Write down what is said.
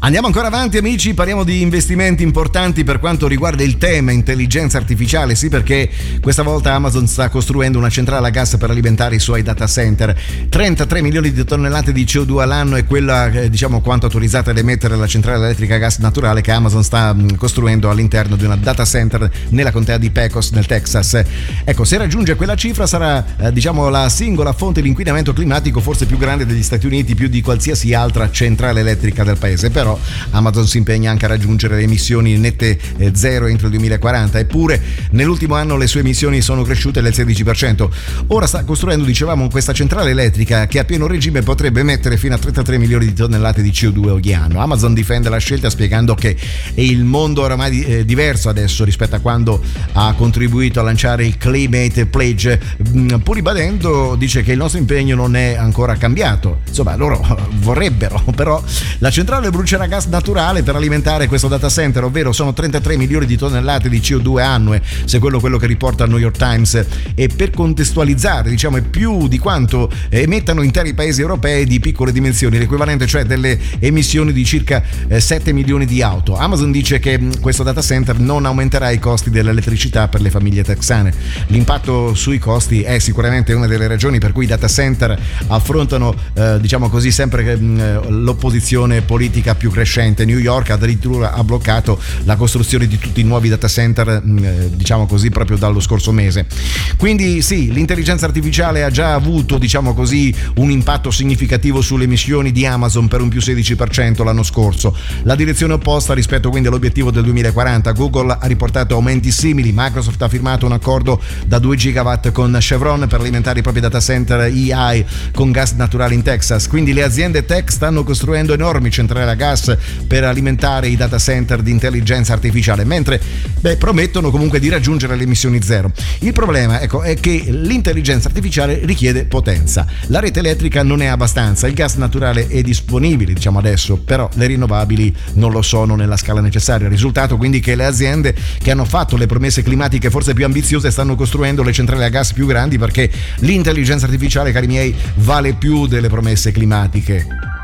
Andiamo ancora avanti, amici, parliamo di investimenti importanti per quanto riguarda il tema intelligenza artificiale, sì, perché questa volta Amazon sta costruendo una centrale a gas per alimentare i suoi data center. 33 milioni di tonnellate di CO2 all'anno è quella, diciamo, quanto autorizzata ad emettere la centrale elettrica a gas naturale che Amazon sta costruendo all'interno di una data center nella contea di Pecos, nel Texas. Ecco, se raggiunge quella cifra sarà, diciamo, la singola fonte di inquinamento climatico forse più grande degli Stati Uniti, più di qualsiasi altra centrale elettrica del paese. Però Amazon si impegna anche a raggiungere le emissioni nette zero entro il 2040, eppure nell'ultimo anno le sue emissioni sono cresciute del 16%. Ora sta costruendo, dicevamo, questa centrale elettrica che a pieno regime potrebbe emettere fino a 33 milioni di tonnellate di CO2 ogni anno. Amazon difende la scelta spiegando che il mondo oramai diverso adesso rispetto a quando ha contribuito a lanciare il Climate Pledge, pur ribadendo, dice che il nostro impegno non è ancora cambiato. Insomma, loro vorrebbero, però la centrale brucerà gas naturale per alimentare questo data center, ovvero sono 33 milioni di tonnellate di CO2 annue, se quello che riporta il New York Times. E per contestualizzare, diciamo, è più di quanto emettano interi paesi europei di piccole dimensioni, l'equivalente cioè delle emissioni di circa 7 milioni di auto. Amazon dice che questo data center non aumenterà i costi dell'elettricità per le famiglie texane. L'impatto sui costi è sicuramente una delle ragioni per cui i data center affrontano, diciamo così, sempre l'opposizione politica più crescente. New York addirittura ha bloccato la costruzione di tutti i nuovi data center, diciamo così, proprio dallo scorso mese. Quindi sì, l'intelligenza artificiale ha già avuto, diciamo così, un impatto significativo sulle emissioni di Amazon per un più 16% l'anno scorso. La direzione opposta rispetto quindi all'obiettivo del 2040. Google ha riportato aumenti simili. Microsoft ha firmato un accordo da 2 gigawatt con Chevron per alimentare i propri data center AI con gas naturale in Texas. Quindi le aziende tech stanno costruendo enormi centrali a gas per alimentare i data center di intelligenza artificiale, mentre promettono comunque di raggiungere le emissioni zero. Il problema, ecco, è che l'intelligenza artificiale richiede potenza. La rete elettrica non è abbastanza, il gas naturale è disponibile, diciamo, adesso, però le rinnovabili non lo sono nella scala necessaria. Il risultato quindi che le aziende che hanno fatto le promesse climatiche forse più ambiziose stanno costruendo le centrali a gas più grandi, perché l'intelligenza artificiale, cari miei, vale più delle promesse climatiche.